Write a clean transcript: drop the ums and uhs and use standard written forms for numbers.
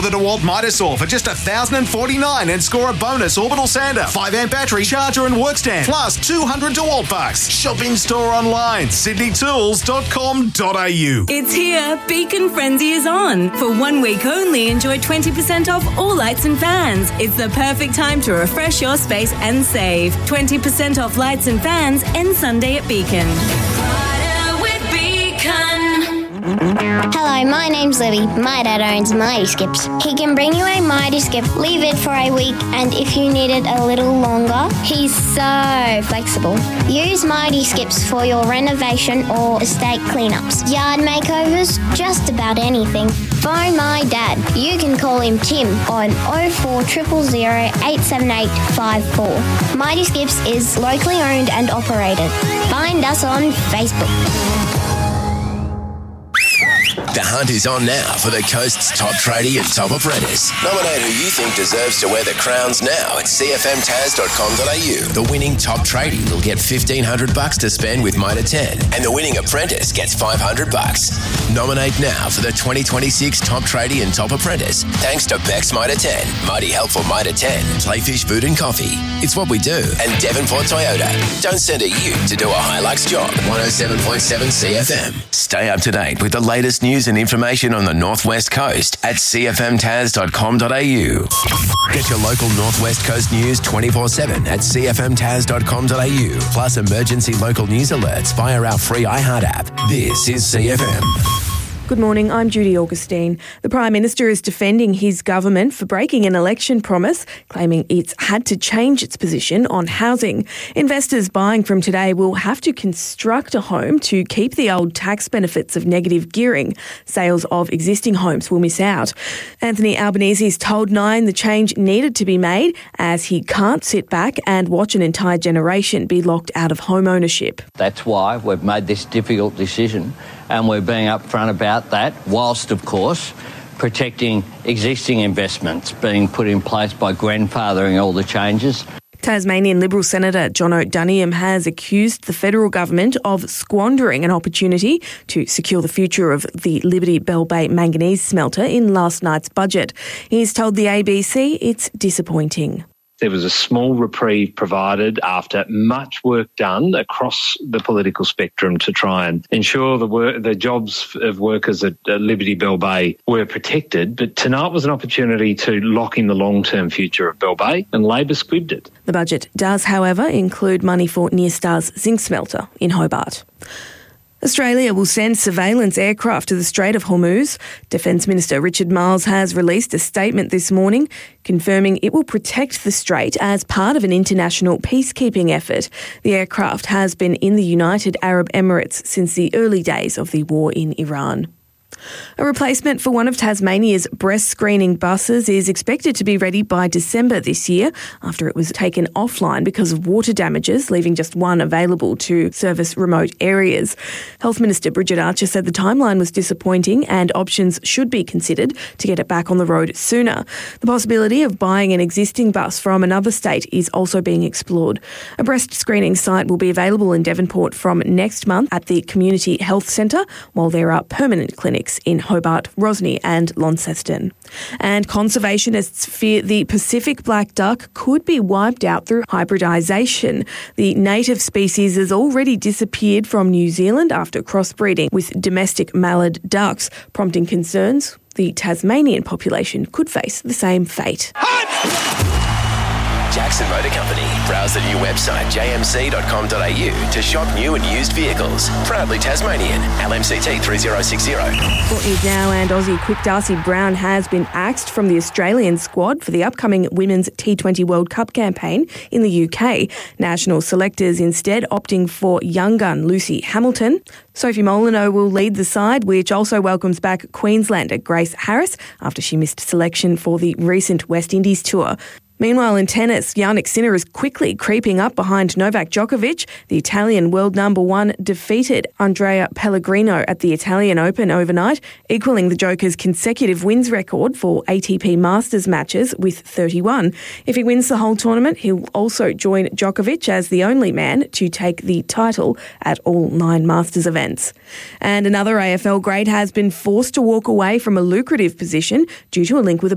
the DeWalt Midasaur for just $1,049 and score a bonus orbital sander, 5-amp battery, charger and work stand, plus 200 DeWalt bucks. Shop in-store online, sydneytools.com.au. It's here. Beacon Frenzy is on. For 1 week only, enjoy 20% off all lights and fans. It's the perfect time to refresh your space and save. 20% off lights and fans ends Sunday at Beacon. Hello, my name's Libby. My dad owns Mighty Skips. He can bring you a Mighty Skip, leave it for a week, and if you need it a little longer, he's so flexible. Use Mighty Skips for your renovation or estate cleanups, yard makeovers, just about anything. Phone my dad. You can call him Tim on 0400 878 54. Mighty Skips is locally owned and operated. Find us on Facebook. The hunt is on now for the Coast's top tradie and top apprentice. Nominate who you think deserves to wear the crowns now at cfmtaz.com.au. The winning top tradie will get $1,500 to spend with Mitre 10, and the winning apprentice gets $500. Nominate now for the 2026 top tradie and top apprentice, thanks to Beck's Mitre 10, Mighty Helpful Mitre 10, Playfish Food and Coffee. It's what we do. And Devonport Toyota. Don't send a ute to do a Hilux job. 107.7 CFM. Stay up to date with the latest news and information on the Northwest Coast at cfmtaz.com.au. Get your local Northwest Coast news 24/7 at cfmtaz.com.au. Plus emergency local news alerts via our free iHeart app. This is CFM. Good morning, I'm Judy Augustine. The Prime Minister is defending his government for breaking an election promise, claiming it's had to change its position on housing. Investors buying from today will have to construct a home to keep the old tax benefits of negative gearing. Sales of existing homes will miss out. Anthony Albanese's told Nine the change needed to be made, as he can't sit back and watch an entire generation be locked out of home ownership. That's why we've made this difficult decision, and we're being upfront about that, whilst, of course, protecting existing investments being put in place by grandfathering all the changes. Tasmanian Liberal Senator John O'Duniam has accused the federal government of squandering an opportunity to secure the future of the Liberty Bell Bay manganese smelter in last night's budget. He's told the ABC it's disappointing. There was a small reprieve provided after much work done across the political spectrum to try and ensure the jobs of workers at Liberty Bell Bay were protected. But tonight was an opportunity to lock in the long-term future of Bell Bay, and Labor squibbed it. The budget does, however, include money for Nyrstar's zinc smelter in Hobart. Australia will send surveillance aircraft to the Strait of Hormuz. Defence Minister Richard Marles has released a statement this morning confirming it will protect the strait as part of an international peacekeeping effort. The aircraft has been in the United Arab Emirates since the early days of the war in Iran. A replacement for one of Tasmania's breast screening buses is expected to be ready by December this year, after it was taken offline because of water damages, leaving just one available to service remote areas. Health Minister Bridget Archer said the timeline was disappointing and options should be considered to get it back on the road sooner. The possibility of buying an existing bus from another state is also being explored. A breast screening site will be available in Devonport from next month at the Community Health Centre, while there are permanent clinics in Hobart, Rosny and Launceston. And conservationists fear the Pacific black duck could be wiped out through hybridisation. The native species has already disappeared from New Zealand after crossbreeding with domestic mallard ducks, prompting concerns the Tasmanian population could face the same fate. Jackson Motor Company. Browse the new website jmc.com.au to shop new and used vehicles. Proudly Tasmanian. LMCT 3060. Sport News now, and Aussie quick Darcy Brown has been axed from the Australian squad for the upcoming Women's T20 World Cup campaign in the UK. National selectors instead opting for young gun Lucy Hamilton. Sophie Molyneux will lead the side, which also welcomes back Queenslander Grace Harris after she missed selection for the recent West Indies tour. Meanwhile, in tennis, Jannik Sinner is quickly creeping up behind Novak Djokovic. The Italian world number one defeated Andrea Pellegrino at the Italian Open overnight, equalling the Joker's consecutive wins record for ATP Masters matches with 31. If he wins the whole tournament, he'll also join Djokovic as the only man to take the title at all 9 Masters events. And another AFL great has been forced to walk away from a lucrative position due to a link with a